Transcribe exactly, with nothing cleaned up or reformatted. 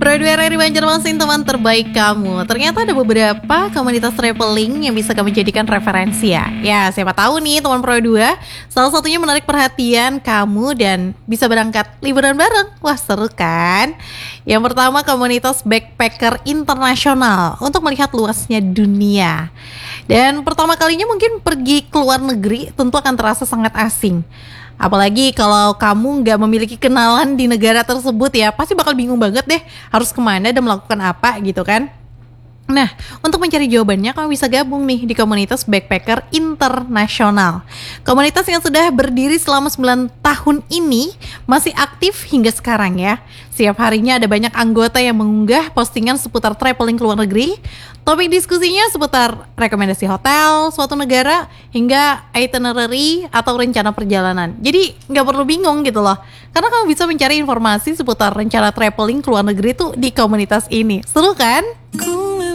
Pro dua R R Banjarmasin, teman terbaik kamu. Ternyata ada beberapa komunitas traveling yang bisa kamu jadikan referensi ya. Ya, siapa tahu nih teman Pro dua, salah satunya menarik perhatian kamu dan bisa berangkat liburan bareng. Wah, seru kan? Yang pertama, komunitas backpacker internasional untuk melihat luasnya dunia. Dan pertama kalinya mungkin pergi ke luar negeri tentu akan terasa sangat asing. Apalagi kalau kamu nggak memiliki kenalan di negara tersebut ya, pasti bakal bingung banget deh harus kemana dan melakukan apa gitu kan. Nah, untuk mencari jawabannya kamu bisa gabung nih di komunitas backpacker internasional. Komunitas yang sudah berdiri selama sembilan tahun ini masih aktif hingga sekarang ya. Setiap harinya ada banyak anggota yang mengunggah postingan seputar traveling ke luar negeri. Topik diskusinya seputar rekomendasi hotel suatu negara hingga itinerary atau rencana perjalanan. Jadi nggak perlu bingung gitu loh, karena kamu bisa mencari informasi seputar rencana traveling ke luar negeri tuh di komunitas ini. Seru kan?